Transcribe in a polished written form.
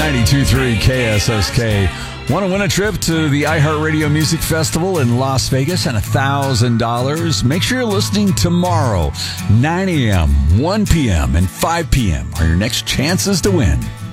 92.3 KSSK. Want to win a trip to the iHeartRadio Music Festival in Las Vegas and $1,000? Make sure you're listening tomorrow. 9 a.m., 1 p.m., and 5 p.m. are your next chances to win.